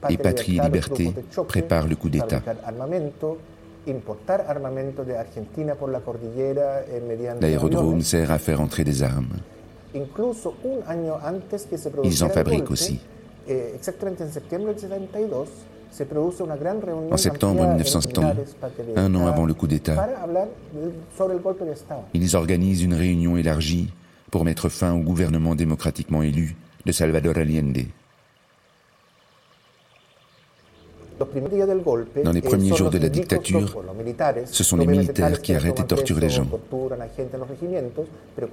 et Patrie et Liberté préparent le coup d'État. L'aérodrome sert à faire entrer des armes. Ils en fabriquent aussi. En septembre 1970, un an avant le coup d'État, ils organisent une réunion élargie pour mettre fin au gouvernement démocratiquement élu de Salvador Allende. Dans les premiers jours de la dictature, ce sont les militaires qui arrêtent et torturent les gens.